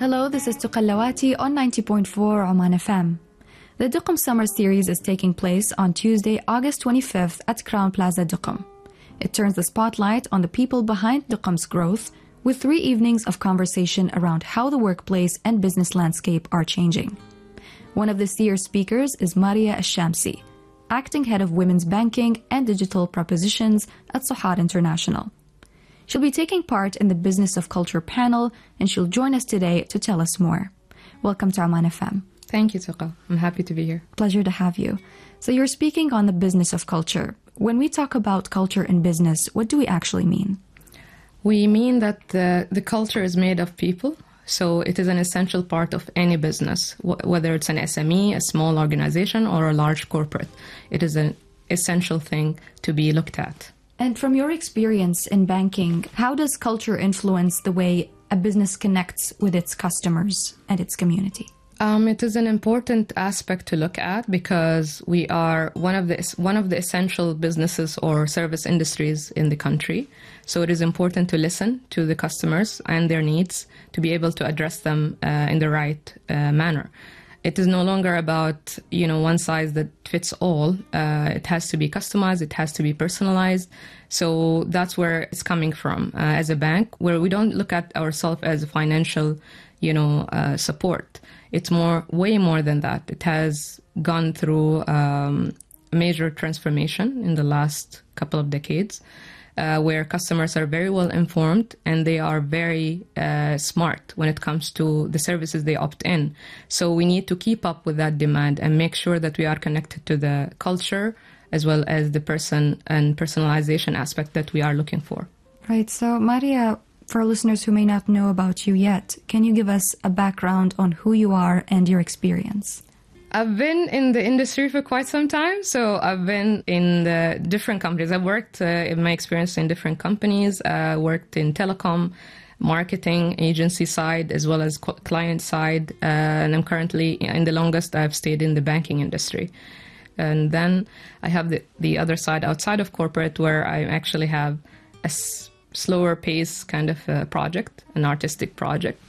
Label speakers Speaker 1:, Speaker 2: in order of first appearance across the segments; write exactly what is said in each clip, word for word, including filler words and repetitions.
Speaker 1: Hello, this is Tuqallawati on ninety point four Oman F M. The Duqm Summer Series is taking place on Tuesday, August twenty-fifth at Crown Plaza, Duqm. It turns the spotlight on the people behind Duqm's growth with three evenings of conversation around how the workplace and business landscape are changing. One of this year's speakers is Maria Al-Shamsi, Acting Head of Women's Banking and Digital Propositions at Suhar International. She'll be taking part in the Business of Culture panel, and she'll join us today to tell us more. Welcome to Oman F M.
Speaker 2: Thank you, Tuqa. I'm happy to be here.
Speaker 1: Pleasure to have you. So you're speaking on the business of culture. When we talk about culture in business, what do we actually mean?
Speaker 2: We mean that the, the culture is made of people, so it is an essential part of any business, wh- whether it's an S M E, a small organization, or a large corporate. It is an essential thing to be looked at.
Speaker 1: And from your experience in banking, how does culture influence the way a business connects with its customers and its community?
Speaker 2: Um, it is an important aspect to look at because we are one of the one of the essential businesses or service industries in the country. So it is important to listen to the customers and their needs to be able to address them uh, in the right uh, manner. It is no longer about, you know, one size that fits all. Uh, it has to be customized. It has to be personalized. So that's where it's coming from uh, as a bank, where we don't look at ourselves as a financial, you know, uh, support. It's more, way more than that. It has gone through um, major transformation in the last couple of decades, uh, where customers are very well informed and they are very uh, smart when it comes to the services they opt in. So we need to keep up with that demand and make sure that we are connected to the culture as well as the person and personalization aspect that we are looking for.
Speaker 1: Right. So, Maria, for listeners who may not know about you yet, can you give us a background on who you are and your experience?
Speaker 2: I've been in the industry for quite some time, so I've been in the different companies. I've worked uh, in my experience in different companies. I uh, worked in telecom, marketing, agency side, as well as client side, uh, and I'm currently, in the longest, I've stayed in the banking industry. And then I have the, the other side outside of corporate where I actually have a s- slower pace kind of a project, an artistic project,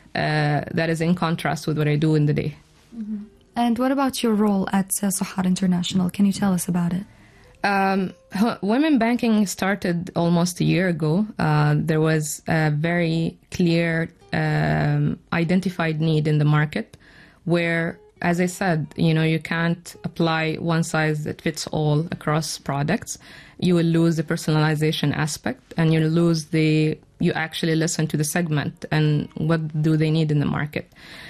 Speaker 2: uh, that is in contrast with what I do in the day.
Speaker 1: Mm-hmm. And what about your role at uh, Suhar International? Can you tell us about it?
Speaker 2: Um, women banking started almost a year ago. Uh, there was a very clear um, identified need in the market where, as I said, you know, you can't apply one size that fits all across products. You will lose the personalization aspect and you'll lose the, you actually listen to the segment and what do they need in the market.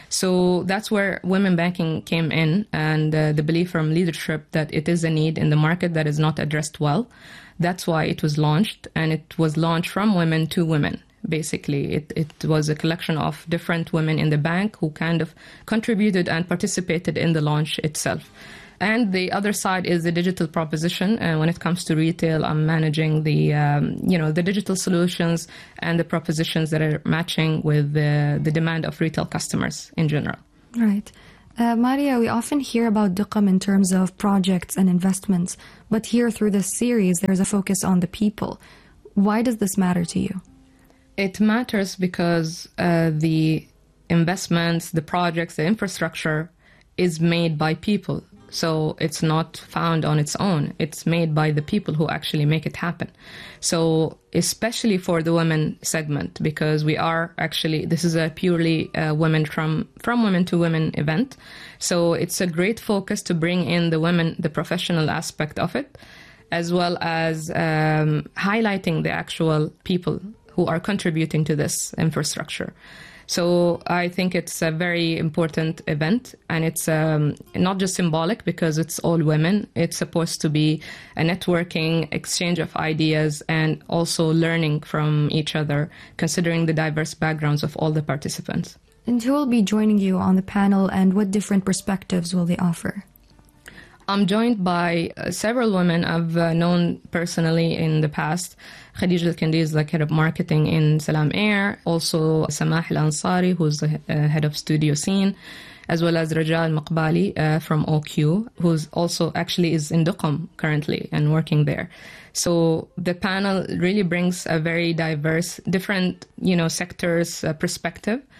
Speaker 2: So that's where women banking came in, and uh, the belief from leadership that it is a need in the market that is not addressed well. That's why it was launched, and it was launched from women to women. Basically, it, it was a collection of different women in the bank who kind of contributed and participated in the launch itself. And the other side is the digital proposition. And when it comes to retail, I'm managing the, um, you know, the digital solutions and the propositions that are matching with the, the demand of retail customers in general.
Speaker 1: Right. Uh, Maria, we often hear about Duqm in terms of projects and investments, but here through this series, there's a focus on the people. Why does this matter to you?
Speaker 2: It matters because uh, the investments, the projects, the infrastructure is made by people. So it's not found on its own. It's made by the people who actually make it happen. So especially for the women segment, because we are actually, this is a purely uh, women from, from women to women event. So it's a great focus to bring in the women, the professional aspect of it, as well as um, highlighting the actual people who are contributing to this infrastructure. So I think it's a very important event, and it's um, not just symbolic because it's all women. It's supposed to be a networking, exchange of ideas, and also learning from each other, considering the diverse backgrounds of all the participants.
Speaker 1: And who will be joining you on the panel, and what different perspectives will they offer?
Speaker 2: I'm joined by uh, several women I've uh, known personally in the past. Khadija Al-Kindi is like head of marketing in Salam Air. Also Samah Al-Ansari, who's the uh, head of Studio Scene, as well as Raja Al-Maqbali uh, from O Q, who's also actually is in Duqm currently and working there. So the panel really brings a very diverse, different, you know, sectors uh, perspective.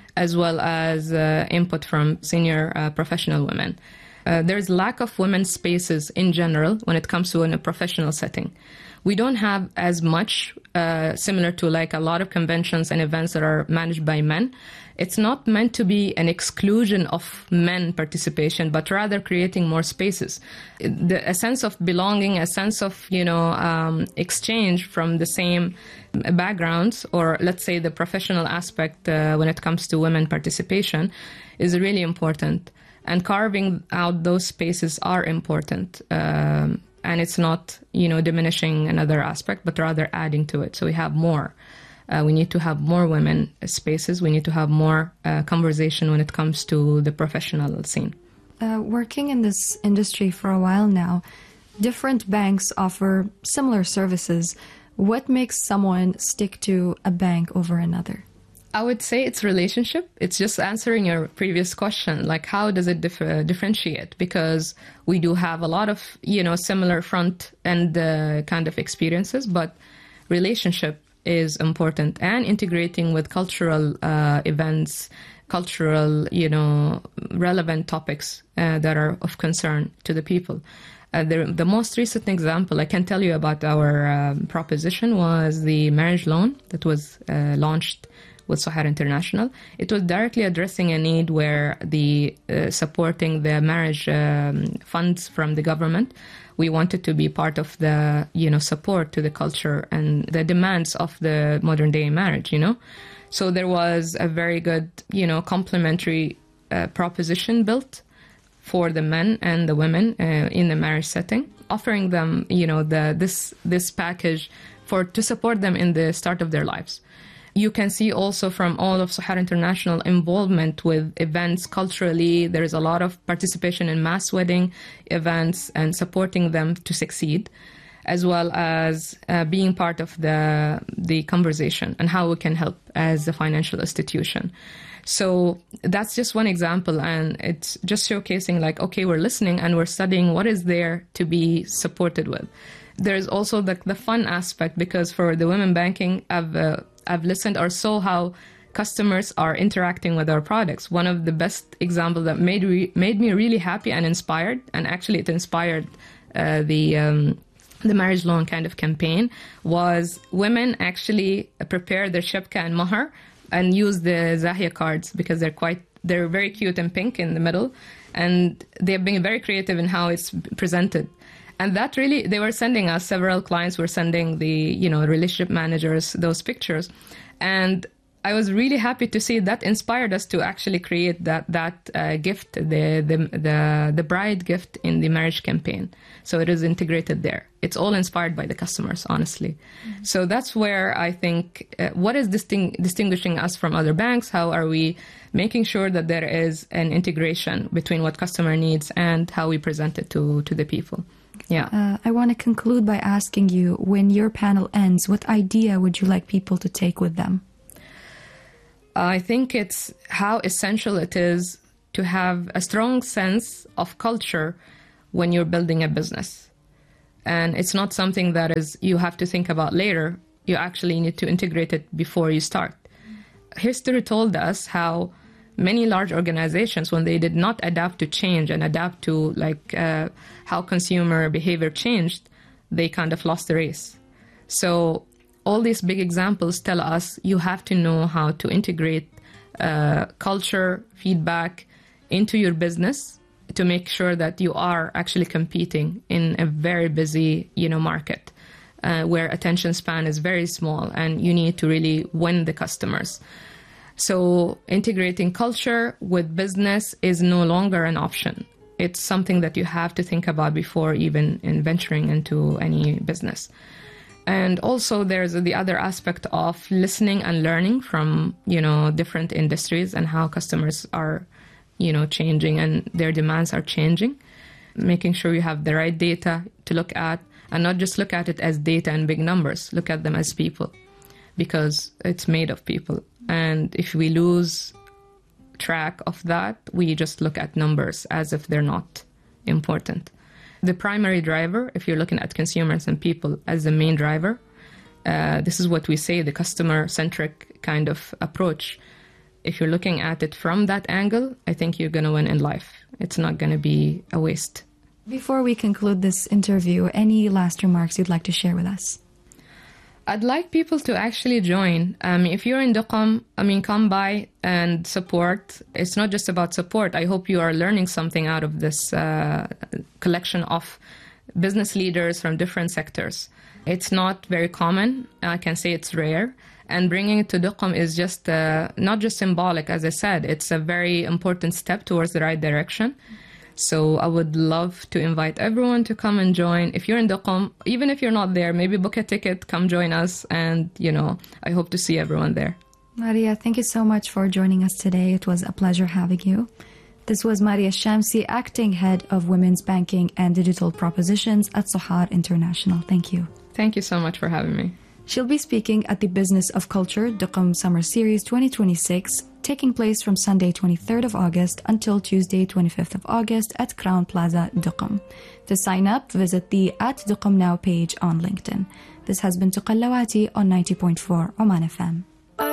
Speaker 2: as well as uh, input from senior uh, professional women. Uh, there's lack of women's spaces in general when it comes to in a professional setting. We don't have as much, uh, similar to like a lot of conventions and events that are managed by men. It's not meant to be an exclusion of men participation, but rather creating more spaces. The, a sense of belonging, a sense of, you know, um, exchange from the same backgrounds, or let's say the professional aspect uh, when it comes to women participation is really important. And carving out those spaces are important. Um, and it's not, you know, diminishing another aspect, but rather adding to it. So we have more. Uh, we need to have more women spaces. We need to have more uh, conversation when it comes to the professional scene.
Speaker 1: Uh, working in this industry for a while now, different banks offer similar services. What makes someone stick to a bank over another?
Speaker 2: I would say it's relationship. It's just answering your previous question, like how does it dif- uh, differentiate? Because we do have a lot of, you know, similar front end uh, kind of experiences, but relationship is important, and integrating with cultural uh, events, cultural, you know, relevant topics uh, that are of concern to the people. Uh, the, the most recent example I can tell you about our um, proposition was the marriage loan that was uh, launched with Sahara International. It was directly addressing a need where the uh, supporting the marriage um, funds from the government. We wanted to be part of the, you know, support to the culture and the demands of the modern day marriage, you know. So there was a very good, you know, complementary uh, proposition built for the men and the women uh, in the marriage setting, offering them, you know, the this this package for to support them in the start of their lives. You can see also from all of Sahara International involvement with events culturally. There is a lot of participation in mass wedding events and supporting them to succeed, as well as uh, being part of the the conversation and how we can help as a financial institution. So that's just one example, and it's just showcasing like, okay, we're listening and we're studying what is there to be supported with. There's also the, the fun aspect, because for the women banking, I've uh, I've listened or saw how customers are interacting with our products. One of the best examples that made re- made me really happy and inspired, and actually it inspired uh, the um, the marriage loan kind of campaign, was women actually prepare their shebka and mahar and use the Zahia cards, because they're quite they're very cute and pink in the middle, and they've been very creative in how it's presented. And that really, they were sending us, several clients were sending the, you know, relationship managers those pictures. And I was really happy to see that inspired us to actually create that that uh, gift, the, the the the bride gift in the marriage campaign. So it is integrated there. It's all inspired by the customers, honestly. Mm-hmm. So that's where I think, uh, what is disting- distinguishing us from other banks? How are we making sure that there is an integration between what customer needs and how we present it to, to the people? Yeah.
Speaker 1: Uh, I want to conclude by asking you, when your panel ends, what idea would you like people to take with them?
Speaker 2: I think it's how essential it is to have a strong sense of culture when you're building a business. And it's not something that is you have to think about later. You actually need to integrate it before you start. History told us how many large organizations, when they did not adapt to change and adapt to like uh, how consumer behavior changed, they kind of lost the race. So all these big examples tell us you have to know how to integrate uh, culture, feedback into your business to make sure that you are actually competing in a very busy, you know, market uh, where attention span is very small and you need to really win the customers. So integrating culture with business is no longer an option. It's something that you have to think about before even in venturing into any business. And also there's the other aspect of listening and learning from, you know, different industries and how customers are, you know, changing and their demands are changing. Making sure you have the right data to look at and not just look at it as data and big numbers. Look at them as people, because it's made of people. And if we lose track of that, we just look at numbers as if they're not important. The primary driver, if you're looking at consumers and people as the main driver, uh, this is what we say, the customer-centric kind of approach. if you're looking at it from that angle, I think you're going to win in life. It's not going to be a waste.
Speaker 1: Before we conclude this interview, any last remarks you'd like to share with us?
Speaker 2: I'd like people to actually join. Um, if you're in Duqm, I mean, come by and support. It's not just about support. I hope you are learning something out of this uh, collection of business leaders from different sectors. It's not very common. I can say it's rare. And bringing it to Duqm is just uh, not just symbolic, as I said. It's a very important step towards the right direction. So I would love to invite everyone to come and join. If you're in Duqm, even if you're not there, maybe book a ticket, come join us. And, you know, I hope to see everyone there.
Speaker 1: Maria, thank you so much for joining us today. It was a pleasure having you. This was Maria Shamsi, Acting Head of Women's Banking and Digital Propositions at Sahar International. Thank you.
Speaker 2: Thank you so much for having me.
Speaker 1: She'll be speaking at the Business of Culture Duqm Summer Series twenty twenty-six, taking place from Sunday twenty-third of August until Tuesday twenty-fifth of August at Crown Plaza, Duqm. To sign up, visit the at Duqm Now page on LinkedIn. This has been Tuqallawati on ninety point four Oman F M.